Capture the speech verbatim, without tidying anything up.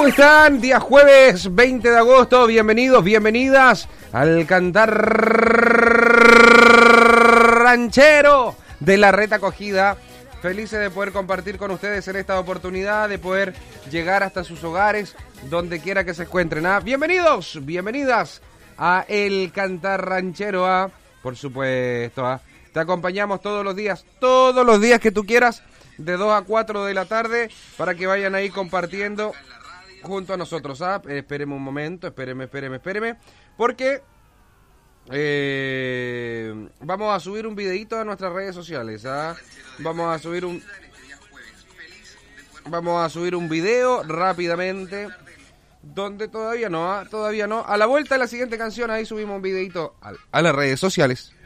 ¿Cómo están? Día jueves veinte de agosto, bienvenidos, bienvenidas al Cantar Ranchero de la Reta Acogida. Felices de poder compartir con ustedes en esta oportunidad, de poder llegar hasta sus hogares, donde quiera que se encuentren. ¿ah? Bienvenidos, bienvenidas a El Cantar Ranchero, ¿ah? por supuesto. ¿ah? Te acompañamos todos los días, todos los días que tú quieras, de dos a cuatro de la tarde, para que vayan ahí compartiendo junto a nosotros. ¿ah? Espéreme un momento, espéreme, espéreme, espéreme, porque eh, vamos a subir un videito a nuestras redes sociales. ¿ah? Vamos a subir un vamos a subir un video rápidamente, donde todavía no, ¿ah? todavía no. A la vuelta de la siguiente canción ahí subimos un videito a, a las redes sociales.